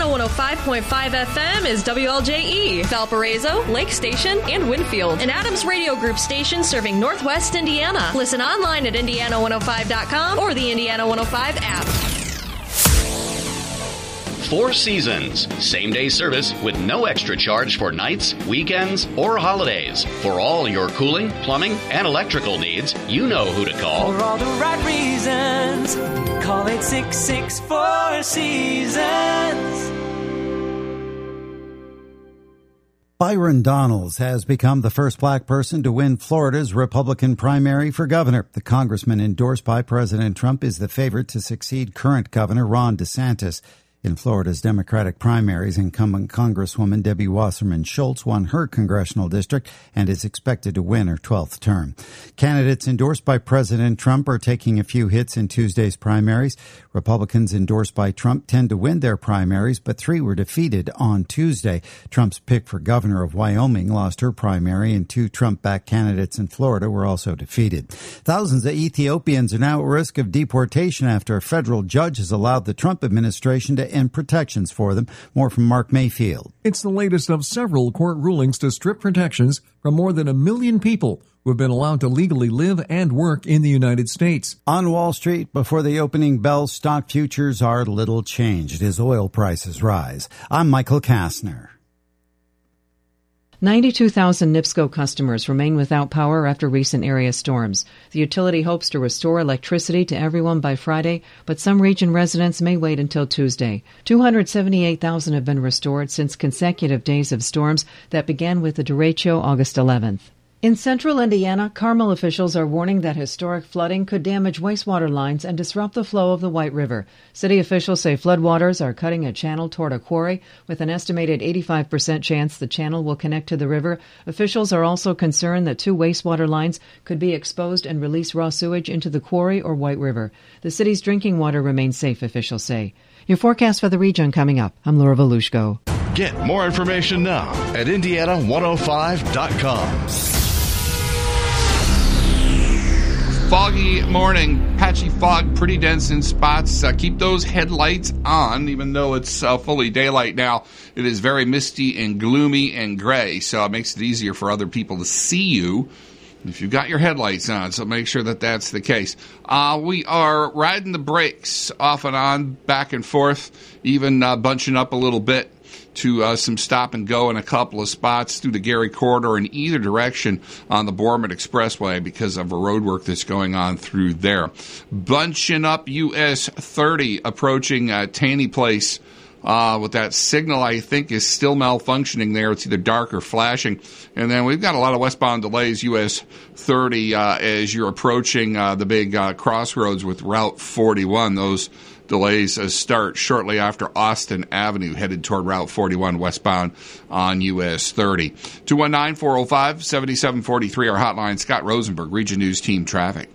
105.5 FM is WLJE, Valparaiso, Lake Station, and Winfield, an Adams Radio Group station serving Northwest Indiana. Listen online at Indiana105.com or the Indiana 105 app. Four Seasons. Same-day service with no extra charge for nights, weekends, or holidays. For all your cooling, plumbing, and electrical needs, you know who to call. For all the right reasons, call 866-4 Seasons. Byron Donalds has become the first black person to win Florida's Republican primary for governor. The congressman endorsed by President Trump is the favorite to succeed current Governor Ron DeSantis. In Florida's Democratic primaries, incumbent Congresswoman Debbie Wasserman Schultz won her congressional district and is expected to win her 12th term. Candidates endorsed by President Trump are taking a few hits in Tuesday's primaries. Republicans endorsed by Trump tend to win their primaries, but 3 were defeated on Tuesday. Trump's pick for governor of Wyoming lost her primary, and 2 Trump-backed candidates in Florida were also defeated. Thousands of Ethiopians are now at risk of deportation after a federal judge has allowed the Trump administration to end protections for them. More from Mark Mayfield. It's the latest of several court rulings to strip protections from more than 1 million people who have been allowed to legally live and work in the United States. On Wall Street, before the opening bell, stock futures are little changed as oil prices rise. I'm Michael Kastner. 92,000 NIPSCO customers remain without power after recent area storms. The utility hopes to restore electricity to everyone by Friday, but some region residents may wait until Tuesday. 278,000 have been restored since consecutive days of storms that began with the derecho August 11th. In central Indiana, Carmel officials are warning that historic flooding could damage wastewater lines and disrupt the flow of the White River. City officials say floodwaters are cutting a channel toward a quarry, with an estimated 85% chance the channel will connect to the river. Officials are also concerned that 2 wastewater lines could be exposed and release raw sewage into the quarry or White River. The city's drinking water remains safe, officials say. Your forecast for the region coming up. I'm Laura Volushko. Get more information now at Indiana105.com. Foggy morning, patchy fog, pretty dense in spots. Keep those headlights on, even though it's fully daylight now. It is very misty and gloomy and gray, so it makes it easier for other people to see you if you've got your headlights on, so make sure that that's the case. We are riding the brakes off and on, back and forth, even bunching up a little bit to some stop and go in a couple of spots through the Gary corridor in either direction on the Bournemouth Expressway because of a road work that's going on through there. Bunching up US 30 approaching Taney Place with that signal I think is still malfunctioning there. It's either dark or flashing. And then we've got a lot of westbound delays, US 30, as you're approaching the big crossroads with Route 41. Those delays start shortly after Austin Avenue, headed toward Route 41 westbound on US 30. 219-405-7743, our hotline. Scott Rosenberg, Region News Team Traffic.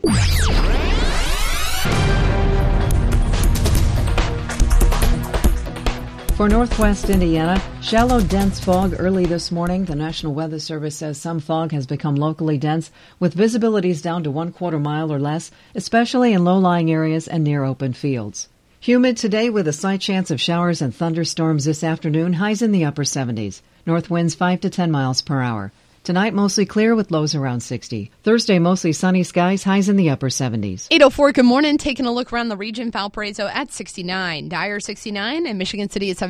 For northwest Indiana, shallow, dense fog early this morning. The National Weather Service says some fog has become locally dense, with visibilities down to 1/4 mile or less, especially in low-lying areas and near open fields. Humid today with a slight chance of showers and thunderstorms this afternoon, highs in the upper 70s. North winds 5 to 10 miles per hour. Tonight, mostly clear with lows around 60. Thursday, mostly sunny skies, highs in the upper 70s. 8:04, good morning. Taking a look around the region, Valparaiso at 69, Dyer 69, and Michigan City at 70.